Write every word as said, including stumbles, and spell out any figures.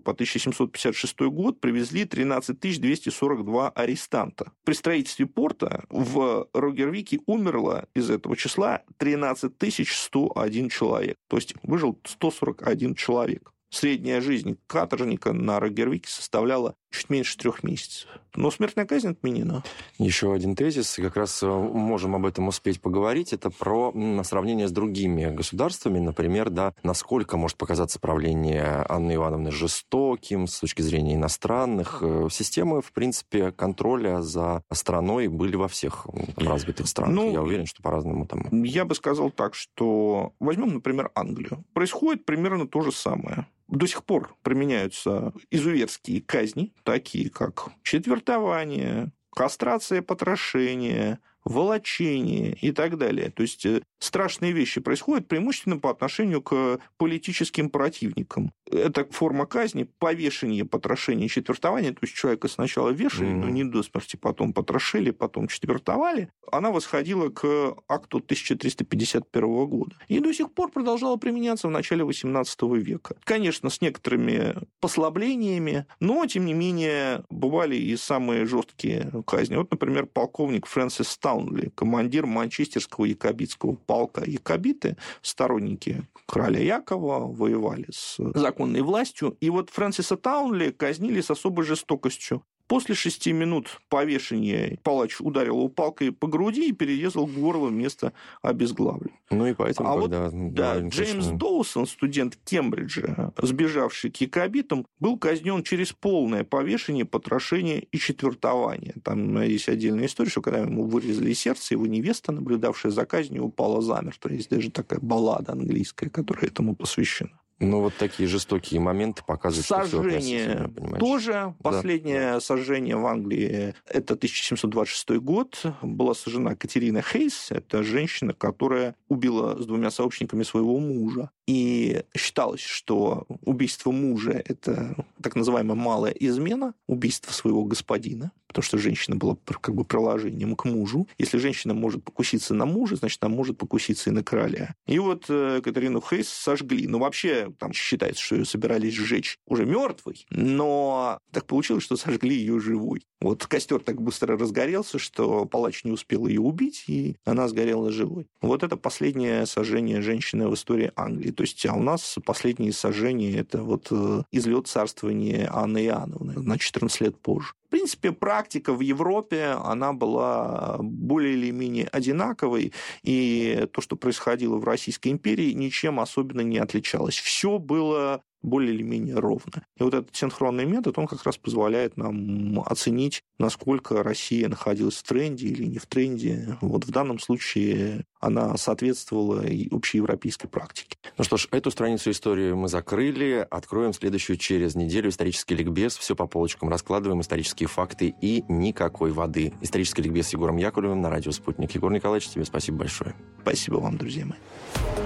по тысяча семьсот пятьдесят шестой год привезли тринадцать тысяч двести сорок два арестанта. При строительстве порта в Рогервике умерло из этого числа тринадцать тысяч сто один человек. То есть выжил сто сорок один человек. Средняя жизнь каторжника на Рогервике составляла чуть меньше трех месяцев. Но смертная казнь отменена. Еще один тезис, и как раз можем об этом успеть поговорить, это про сравнение с другими государствами. Например, да, насколько может показаться правление Анны Иоанновны жестоким с точки зрения иностранных. Системы, в принципе, контроля за страной были во всех развитых странах. Ну, я уверен, что по-разному там. Я бы сказал так, что возьмем, например, Англию. Происходит примерно то же самое. До сих пор применяются изуверские казни, такие как четвертование, кастрация, потрошение, волочение и так далее. То есть страшные вещи происходят преимущественно по отношению к политическим противникам. Это форма казни, повешение, потрошение, четвертование. То есть человека сначала вешали, mm-hmm. но не до смерти, потом потрошили, потом четвертовали. Она восходила к акту тысяча триста пятьдесят первого года. И до сих пор продолжала применяться в начале восемнадцатого века. Конечно, с некоторыми послаблениями, но, тем не менее, бывали и самые жесткие казни. Вот, например, полковник Фрэнсис Таунли, командир манчестерского якобитского полка. Якобиты, сторонники короля Якова, воевали с законной властью. И вот Фрэнсиса Таунли казнили с особой жестокостью. После шести минут повешения палач ударил его палкой по груди и перерезал горло вместо обезглавления. Ну и поэтому, а когда... Вот, да, Джеймс Доусон, студент Кембриджа, сбежавший к якобитам, был казнен через полное повешение, потрошение и четвертование. Там есть отдельная история, что когда ему вырезали сердце, его невеста, наблюдавшая за казнью, упала замертво. Есть даже такая баллада английская, которая этому посвящена. Ну, вот такие жестокие моменты показывают, сожжение что все тоже. Последнее да. сожжение в Англии – это тысяча семьсот двадцать шестой год. Была сожжена Катерина Хейс. Это женщина, которая убила с двумя сообщниками своего мужа. И считалось, что убийство мужа – это так называемая малая измена, убийство своего господина, потому что женщина была как бы приложением к мужу. Если женщина может покуситься на мужа, значит, она может покуситься и на короля. И вот Катерину Хейс сожгли. Ну, вообще, там считается, что ее собирались сжечь уже мертвой, но так получилось, что сожгли ее живой. Вот костер так быстро разгорелся, что палач не успел ее убить, и она сгорела живой. Вот это последнее сожжение женщины в истории Англии. То есть, а у нас последние сожжения – это вот излет царствования Анны Иоанновны на четырнадцать лет позже. В принципе, практика в Европе, она была более или менее одинаковой, и то, что происходило в Российской империи, ничем особенно не отличалось. Все было более или менее ровно. И вот этот синхронный метод, он как раз позволяет нам оценить, насколько Россия находилась в тренде или не в тренде. Вот в данном случае она соответствовала общеевропейской практике. Ну что ж, эту страницу истории мы закрыли. Откроем следующую через неделю. Исторический ликбез. Все по полочкам раскладываем. Исторические факты и никакой воды. Исторический ликбез с Егором Яковлевым на радио «Спутник». Егор Николаевич, тебе спасибо большое. Спасибо вам, друзья мои.